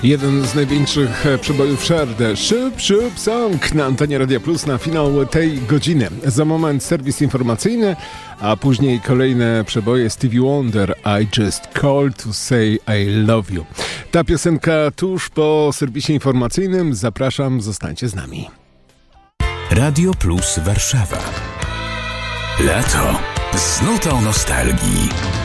Jeden z największych przebojów Cher, Shup Song na antenie Radia Plus na finał tej godziny. Za moment serwis informacyjny, a później kolejne przeboje Stevie Wonder, I Just Called to Say I Love You. Ta piosenka tuż po serwisie informacyjnym. Zapraszam, zostańcie z nami. Radio Plus Warszawa. Lato z nutą nostalgii.